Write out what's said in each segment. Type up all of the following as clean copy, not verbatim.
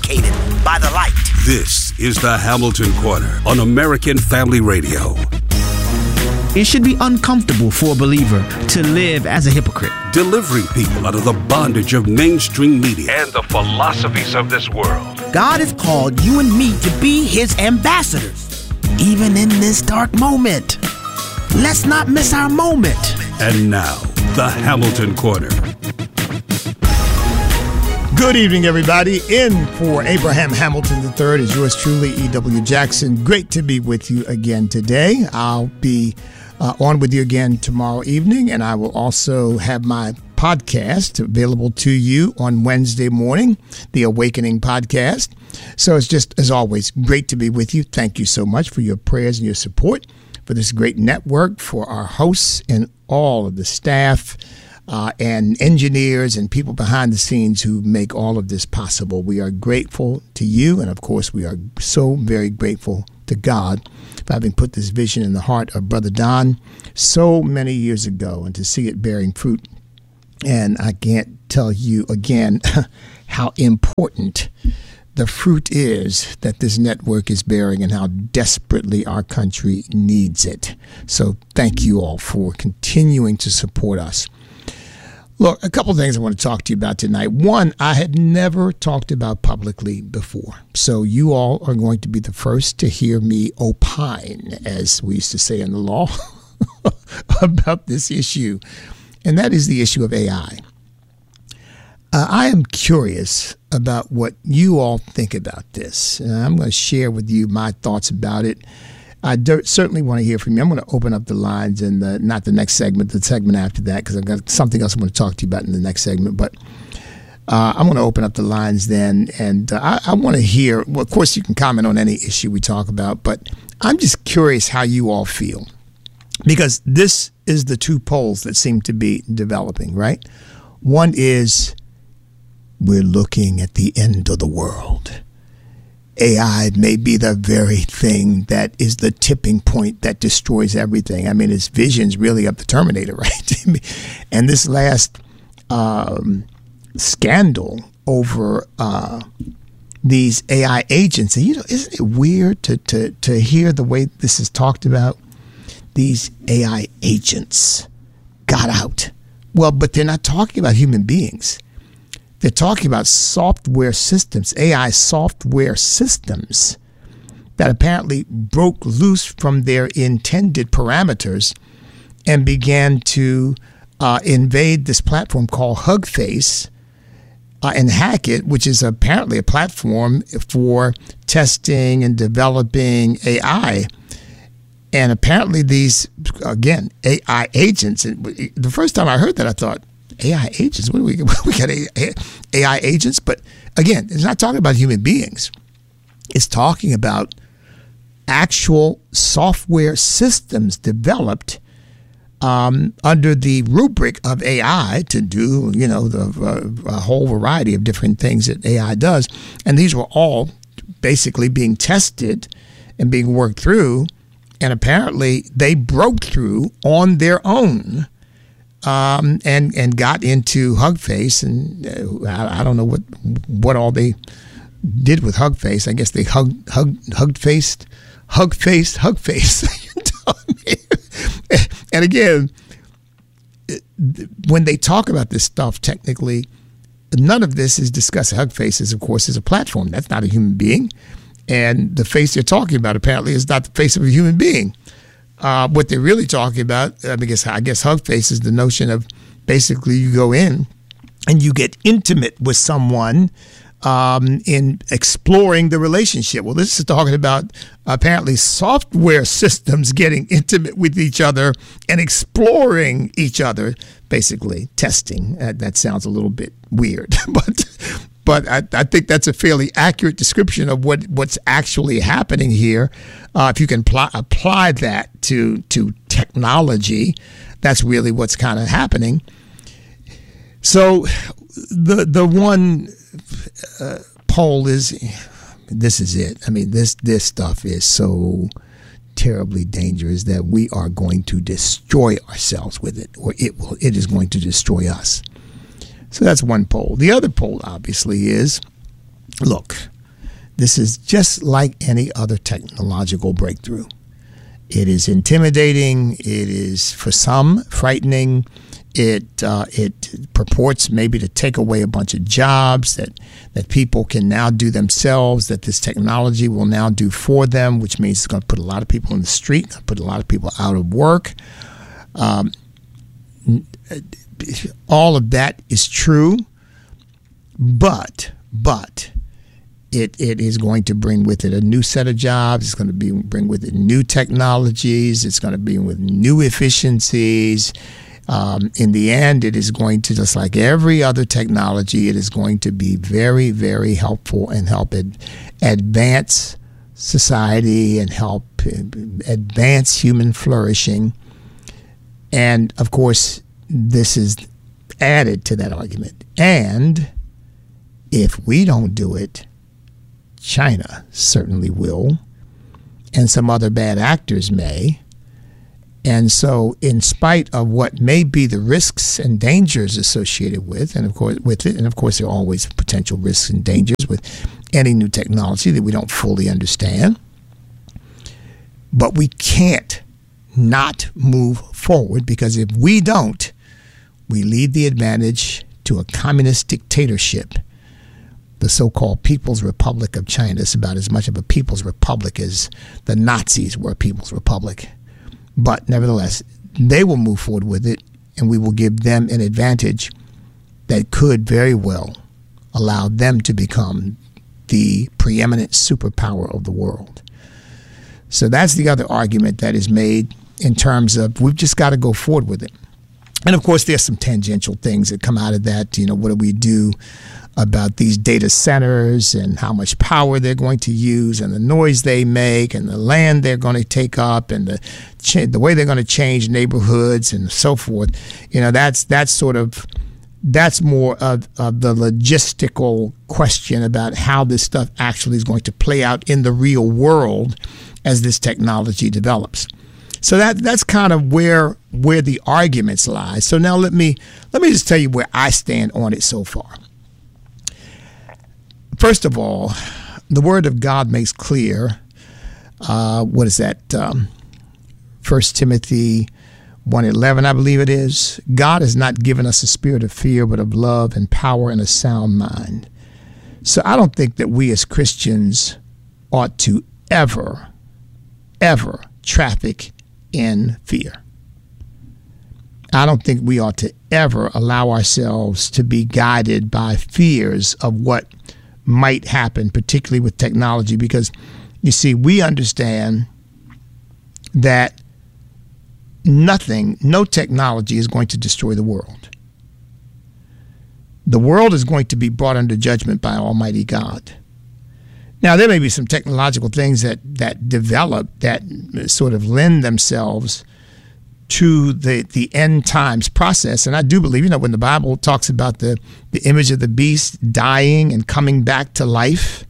educated by the light. This is the Hamilton Corner on American Family Radio. It should be uncomfortable for a believer to live as a hypocrite. Delivering people out of the bondage of mainstream media and the philosophies of this world. God has called you and me to be his ambassadors, even in this dark moment. Let's not miss our moment. And now, the Hamilton Corner. Good evening, everybody. In for Abraham Hamilton III is yours truly, E.W. Jackson. Great to be with you again today. I'll be on with you again tomorrow evening, and I will also have my podcast available to you on Wednesday morning, the Awakening Podcast. So it's just, as always, great to be with you. Thank you so much for your prayers and your support for this great network, for our hosts and all of the staff and engineers and people behind the scenes who make all of this possible. We are grateful to you, and of course, we are so very grateful to God for having put this vision in the heart of Brother Don so many years ago, and to see it bearing fruit. And I can't tell you again how important the fruit is that this network is bearing and how desperately our country needs it. So thank you all for continuing to support us. Look, a couple of things I want to talk to you about tonight. One, I had never talked about publicly before. So you all are going to be the first to hear me opine, as we used to say in the law, about this issue. And that is the issue of AI. I am curious about what you all think about this. I'm going to share with you my thoughts about it. I certainly want to hear from you. I'm going to open up the lines in not the next segment, the segment after that, because I've got something else I want to talk to you about in the next segment. But I'm going to open up the lines then, and I want to hear, well, of course, you can comment on any issue we talk about, but I'm just curious how you all feel, because this is the two poles that seem to be developing, right? One is, we're looking at the end of the world. AI may be the very thing that is the tipping point that destroys everything. I mean, its vision's really of the Terminator, right? And this last scandal over these AI agents, and isn't it weird to hear the way this is talked about? These AI agents got out. Well, but they're not talking about human beings. They're talking about software systems, AI software systems that apparently broke loose from their intended parameters and began to invade this platform called HugFace and hack it, which is apparently a platform for testing and developing AI. And apparently these, again, AI agents, and the first time I heard that, I thought, AI agents? What do we got AI agents? But again, it's not talking about human beings. It's talking about actual software systems developed under the rubric of AI to do, a whole variety of different things that AI does. And these were all basically being tested and being worked through. And apparently they broke through on their own. And got into HugFace, and I don't know what all they did with HugFace. I guess they HugFaced. And again, when they talk about this stuff, technically, none of this is discussed. HugFace is, of course, is a platform. That's not a human being, and the face they're talking about apparently is not the face of a human being. What they're really talking about, I guess HugFace is the notion of basically you go in and you get intimate with someone in exploring the relationship. Well, this is talking about apparently software systems getting intimate with each other and exploring each other, basically testing. That sounds a little bit weird, but I think that's a fairly accurate description of what's actually happening here. If you can apply that to technology, that's really what's kind of happening. So the one poll is, this is it. I mean, this stuff is so terribly dangerous that we are going to destroy ourselves with it, or it is going to destroy us. So that's one poll. The other poll, obviously, is, look, this is just like any other technological breakthrough. It is intimidating. It is, for some, frightening. It purports maybe to take away a bunch of jobs that people can now do themselves, that this technology will now do for them, which means it's going to put a lot of people in the street, put a lot of people out of work. All of that is true, but it is going to bring with it a new set of jobs. It's going to bring with it new technologies. It's going to bring with new efficiencies. In the end, it is going to, just like every other technology, it is going to be very, very helpful and help advance society and help advance human flourishing. And, of course, this is added to that argument. And if we don't do it, China certainly will, and some other bad actors may. And so, in spite of what may be the risks and dangers associated with it, and of course there are always potential risks and dangers with any new technology that we don't fully understand, but we can't not move forward, because if we don't, we leave the advantage to a communist dictatorship. The so-called People's Republic of China is about as much of a People's Republic as the Nazis were a People's Republic. But nevertheless, they will move forward with it, and we will give them an advantage that could very well allow them to become the preeminent superpower of the world. So that's the other argument that is made in terms of we've just got to go forward with it. And of course, there's some tangential things that come out of that. What do we do about these data centers and how much power they're going to use and the noise they make and the land they're going to take up and the way they're going to change neighborhoods and so forth. That's more of the logistical question about how this stuff actually is going to play out in the real world as this technology develops. So that's kind of where the arguments lie. So now let me just tell you where I stand on it so far. First of all, the Word of God makes clear, 1 Timothy 1:11, I believe it is. God has not given us a spirit of fear, but of love and power and a sound mind. So I don't think that we as Christians ought to ever traffic in fear. I don't think we ought to ever allow ourselves to be guided by fears of what might happen, particularly with technology, because you see, we understand that no technology is going to destroy the world. The world is going to be brought under judgment by Almighty God. Now, there may be some technological things that develop that sort of lend themselves to the end times process. And I do believe, when the Bible talks about the image of the beast dying and coming back to life,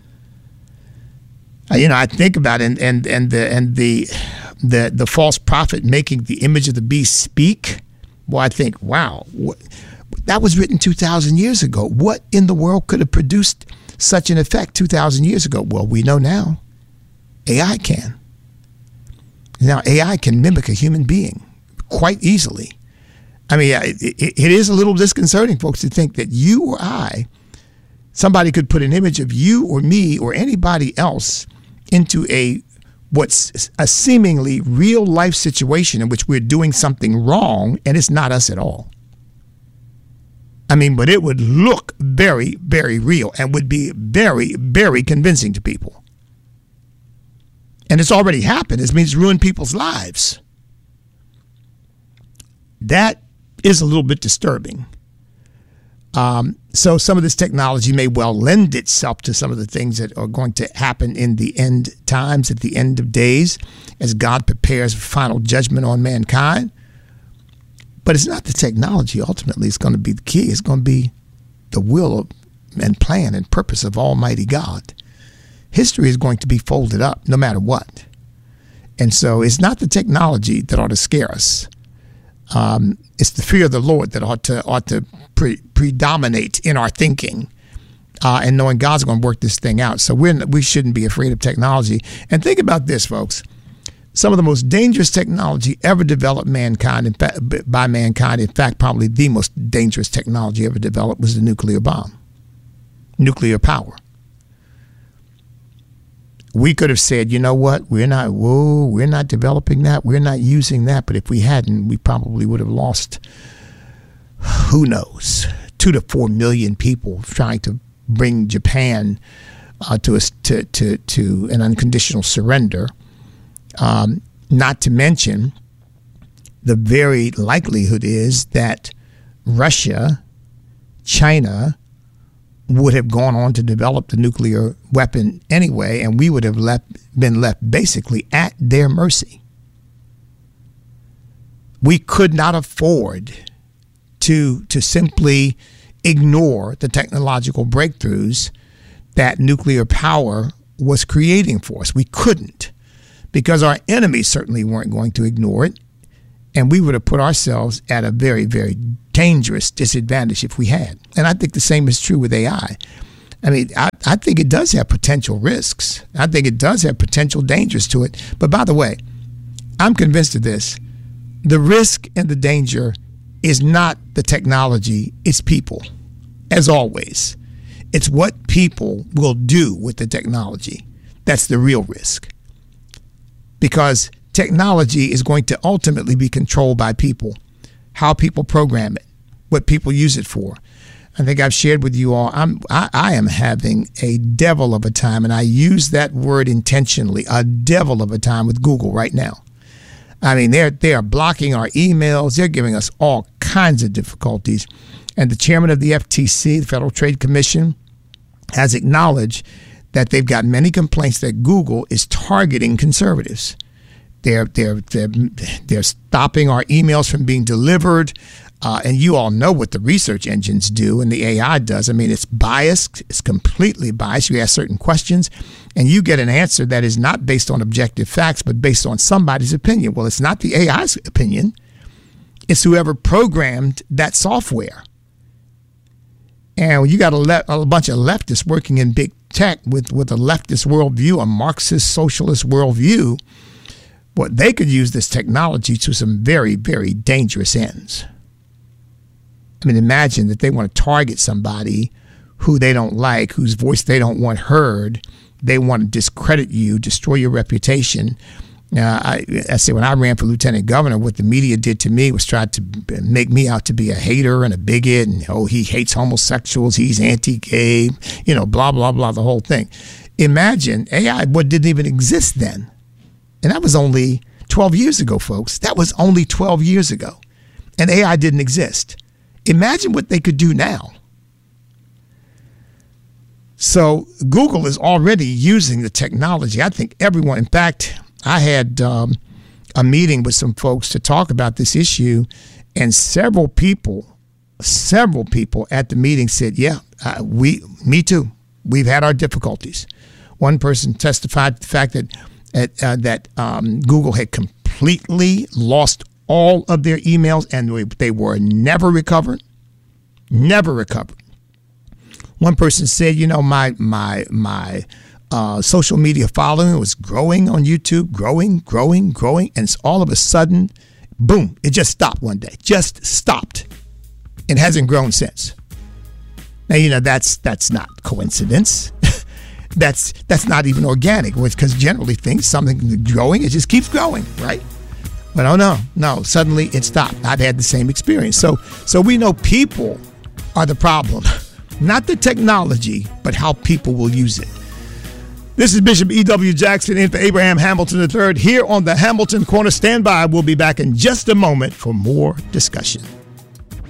I think about it and the false prophet making the image of the beast speak. Well, I think, wow, that was written 2,000 years ago. What in the world could have produced such an effect 2,000 years ago? Well, we know now. AI can. Now, AI can mimic a human being quite easily. I mean, it is a little disconcerting, folks, to think that you or somebody could put an image of you or me or anybody else into what's a seemingly real life situation in which we're doing something wrong, and it's not us at all. I mean, but it would look very, very real and would be very, very convincing to people. And it's already happened. It means ruined people's lives. That is a little bit disturbing. So some of this technology may well lend itself to some of the things that are going to happen in the end times, at the end of days, as God prepares final judgment on mankind. But it's not the technology ultimately. It's going to be the key. It's going to be the will and plan and purpose of Almighty God. History is going to be folded up no matter what. And so it's not the technology that ought to scare us. It's the fear of the Lord that ought to predominate in our thinking. and knowing God's going to work this thing out. So we shouldn't be afraid of technology. And think about this, folks. Some of the most dangerous technology ever developed by mankind, in fact, probably the most dangerous technology ever developed, was the nuclear bomb, nuclear power. We could have said, you know what, we're not developing that, we're not using that. But if we hadn't, we probably would have lost, who knows, 2 to 4 million people trying to bring Japan to an unconditional surrender. Not to mention, the very likelihood is that Russia, China would have gone on to develop the nuclear weapon anyway, and we would have been left basically at their mercy. We could not afford to simply ignore the technological breakthroughs that nuclear power was creating for us. We couldn't, because our enemies certainly weren't going to ignore it, and we would have put ourselves at a very, very dangerous disadvantage if we had. And I think the same is true with AI. I mean, I think it does have potential risks. I think it does have potential dangers to it. But by the way, I'm convinced of this. The risk and the danger is not the technology, it's people, as always. It's what people will do with the technology. That's the real risk. Because technology is going to ultimately be controlled by people, how people program it, what people use it for. I think I've shared with you all, I am having a devil of a time, and I use that word intentionally, a devil of a time with Google right now. I mean, they are blocking our emails. They're giving us all kinds of difficulties. And the chairman of the FTC, the Federal Trade Commission, has acknowledged that they've got many complaints that Google is targeting conservatives. They're stopping our emails from being delivered. And you all know what the research engines do and the AI does. I mean, it's biased. It's completely biased. You ask certain questions and you get an answer that is not based on objective facts, but based on somebody's opinion. Well, it's not the AI's opinion. It's whoever programmed that software. And you got a bunch of leftists working in big tech with a leftist worldview, a Marxist socialist worldview. Well, they could use this technology to some very, very dangerous ends. I mean, imagine that they want to target somebody who they don't like, whose voice they don't want heard. They want to discredit you, destroy your reputation. I say when I ran for lieutenant governor, what the media did to me was try to make me out to be a hater and a bigot, and he hates homosexuals, he's anti-gay, blah, blah, blah, the whole thing. Imagine AI, what didn't even exist then. And that was only 12 years ago, folks. That was only 12 years ago. And AI didn't exist. Imagine what they could do now. So Google is already using the technology. I think everyone, in fact, I had a meeting with some folks to talk about this issue, and several people at the meeting said, yeah, me too. We've had our difficulties. One person testified to the fact that Google had completely lost all of their emails, and they were never recovered. One person said, my social media following was growing on YouTube, growing, and all of a sudden, boom, it just stopped one day. Just stopped. It hasn't grown since. Now, that's not coincidence. That's not even organic, because generally something growing, it just keeps growing, right? But oh no, suddenly it stopped. I've had the same experience. So we know people are the problem, not the technology, but how people will use it. This is Bishop E.W. Jackson in for Abraham Hamilton III here on the Hamilton Corner. Stand by. We'll be back in just a moment for more discussion.